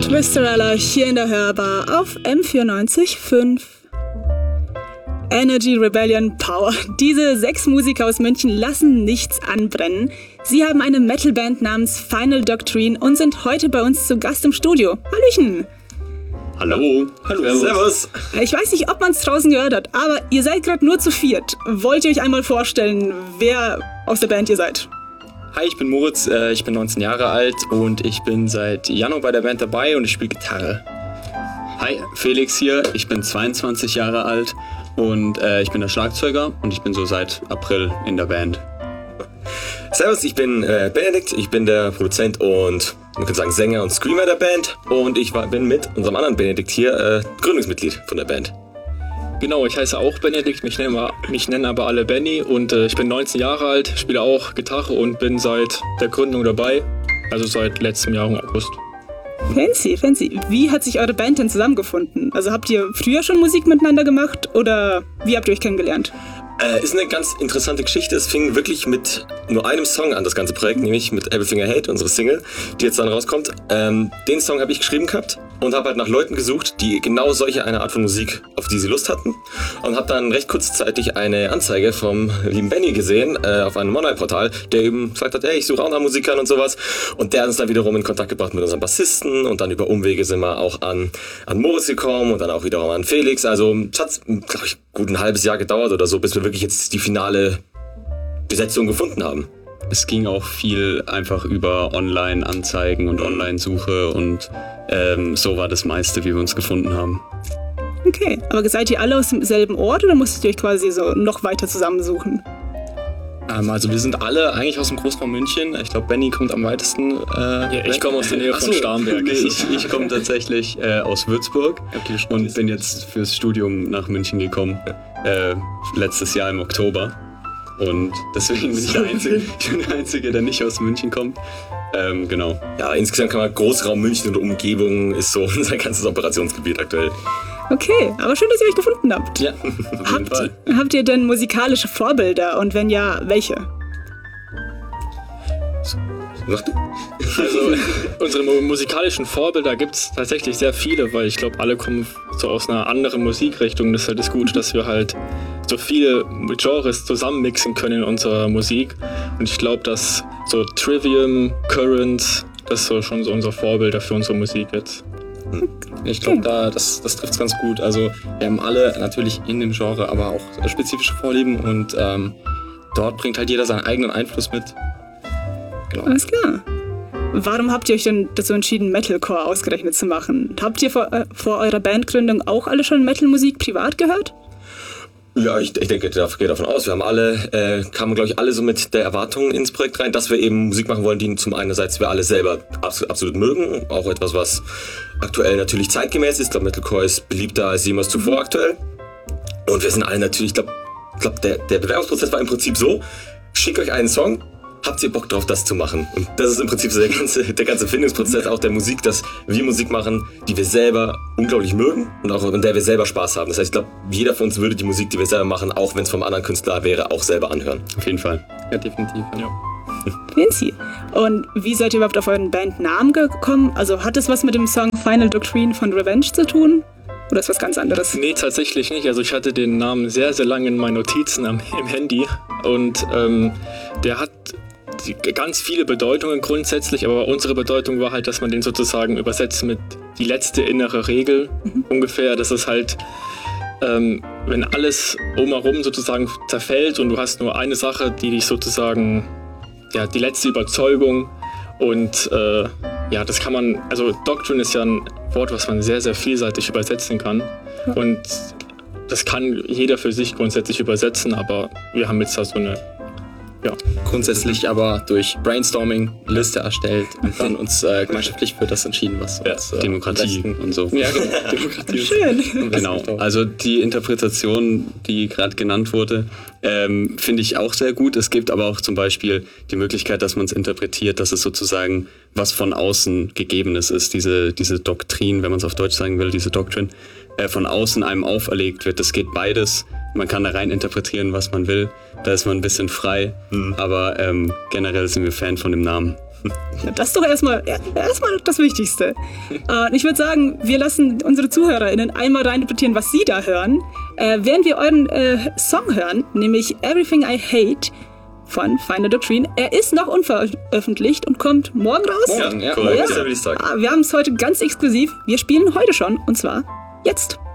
Twisterella hier in der Hörbar auf M94.5. Energy, Rebellion, Power. Diese 6 Musiker aus München lassen nichts anbrennen. Sie haben eine Metalband namens Final Doctrine und sind heute bei uns zu Gast im Studio. Hallöchen! Hallo. Hallo. Servus. Ich weiß nicht, ob man es draußen gehört hat, aber ihr seid gerade nur zu viert. Wollt ihr euch einmal vorstellen, wer aus der Band ihr seid? Hi, ich bin Moritz, ich bin 19 Jahre alt und ich bin seit Januar bei der Band dabei und ich spiele Gitarre. Hi, Felix hier, ich bin 22 Jahre alt und ich bin der Schlagzeuger und ich bin so seit April in der Band. Servus, ich bin Benedikt, ich bin der Produzent und man kann sagen Sänger und Screamer der Band und ich bin mit unserem anderen Benedikt hier Gründungsmitglied von der Band. Genau, ich heiße auch Benedikt, mich nennen aber alle Benny und ich bin 19 Jahre alt, spiele auch Gitarre und bin seit der Gründung dabei, also seit letztem Jahr im August. Fancy. Wie hat sich eure Band denn zusammengefunden? Also habt ihr früher schon Musik miteinander gemacht oder wie habt ihr euch kennengelernt? Ist eine ganz interessante Geschichte. Es fing wirklich mit nur einem Song an, das ganze Projekt, nämlich mit Everything I Hate, unsere Single, die jetzt dann rauskommt. Den Song habe ich geschrieben gehabt und habe halt nach Leuten gesucht, die genau solche eine Art von Musik, auf die sie Lust hatten. Und habe dann recht kurzzeitig eine Anzeige vom lieben Benny gesehen auf einem Online-Portal, der eben gesagt hat, hey, ich suche auch nach Musikern und sowas. Und der hat uns dann wiederum in Kontakt gebracht mit unserem Bassisten und dann über Umwege sind wir auch an Moritz gekommen und dann auch wiederum an Felix. Also es hat, glaube ich, gut ein halbes Jahr gedauert oder so, bis wir wirklich jetzt die finale Besetzung gefunden haben. Es ging auch viel einfach über Online-Anzeigen und Online-Suche und so war das meiste, wie wir uns gefunden haben. Okay, aber seid ihr alle aus demselben Ort oder musstet ihr euch quasi so noch weiter zusammensuchen? Also wir sind alle eigentlich aus dem Großraum München. Ich glaube, Benny kommt am weitesten. Ich komme aus der Nähe von Starnberg. Nee, ich komme tatsächlich aus Würzburg und bin jetzt fürs Studium nach München gekommen, letztes Jahr im Oktober. Und deswegen bin ich der Einzige, der nicht aus München kommt. Genau. Ja, insgesamt kann man Großraum München und Umgebung ist so unser ganzes Operationsgebiet aktuell. Okay, aber schön, dass ihr euch gefunden habt. Ja, auf jeden Fall. Habt ihr denn musikalische Vorbilder und wenn ja, welche? Also unsere musikalischen Vorbilder gibt es tatsächlich sehr viele, weil ich glaube, alle kommen so aus einer anderen Musikrichtung. Das ist halt das Gute, dass wir halt so viele Genres zusammenmixen können in unserer Musik. Und ich glaube, dass so Trivium, Current, das ist so schon so unser Vorbild für unsere Musik jetzt. Ich glaube, das trifft es ganz gut. Also wir haben alle natürlich in dem Genre, aber auch spezifische Vorlieben und dort bringt halt jeder seinen eigenen Einfluss mit. Genau. Alles klar. Warum habt ihr euch denn dazu entschieden, Metalcore ausgerechnet zu machen? Habt ihr vor eurer Bandgründung auch alle schon Metalmusik privat gehört? Ja, ich denke, ich gehe davon aus. Wir haben kamen glaube ich alle so mit der Erwartung ins Projekt rein, dass wir eben Musik machen wollen, die zum einerseits wir alle selber absolut mögen. Auch etwas, was aktuell natürlich zeitgemäß ist. Ich glaube, Metalcore ist beliebter als jemals zuvor aktuell. Und wir sind alle natürlich, ich glaube, der Bewerbungsprozess war im Prinzip so, schickt euch einen Song, habt ihr Bock drauf, das zu machen? Und das ist im Prinzip so der ganze Findungsprozess auch der Musik, dass wir Musik machen, die wir selber unglaublich mögen und auch an der wir selber Spaß haben. Das heißt, ich glaube, jeder von uns würde die Musik, die wir selber machen, auch wenn es vom anderen Künstler wäre, auch selber anhören. Auf jeden Fall. Ja, definitiv. Ja. Fancy. Und wie seid ihr überhaupt auf euren Bandnamen gekommen? Also hat es was mit dem Song Final Doctrine von Revenge zu tun? Oder ist was ganz anderes? Nee, tatsächlich nicht. Also ich hatte den Namen sehr, sehr lange in meinen Notizen im Handy und der hat ganz viele Bedeutungen grundsätzlich, aber unsere Bedeutung war halt, dass man den sozusagen übersetzt mit die letzte innere Regel ungefähr. Das ist halt, wenn alles umherum sozusagen zerfällt und du hast nur eine Sache, die dich sozusagen, ja, die letzte Überzeugung und das kann man, also Doctrine ist ja ein Wort, was man sehr, sehr vielseitig übersetzen kann und das kann jeder für sich grundsätzlich übersetzen, aber wir haben jetzt da so eine Grundsätzlich aber durch Brainstorming Liste erstellt und dann uns gemeinschaftlich für das entschieden, was uns Demokratie und so. Ja, genau. Demokratie. Schön. Genau. Also die Interpretation, die gerade genannt wurde, finde ich auch sehr gut. Es gibt aber auch zum Beispiel die Möglichkeit, dass man es interpretiert, dass es sozusagen was von außen Gegebenes ist. Diese Doktrin, wenn man es auf Deutsch sagen will, diese Doctrine, von außen einem auferlegt wird. Das geht beides. Man kann da rein interpretieren, was man will. Da ist man ein bisschen frei. Aber generell sind wir Fan von dem Namen. Ja, das ist doch erstmal das Wichtigste. Und ich würde sagen, wir lassen unsere ZuhörerInnen einmal reininterpretieren, was sie da hören, während wir euren Song hören, nämlich Everything I Hate von Final Doctrine. Er ist noch unveröffentlicht und kommt morgen raus. Morgen, ja. Korrekt, Ja. würde ich sagen. Wir haben es heute ganz exklusiv. Wir spielen heute schon, und zwar jetzt.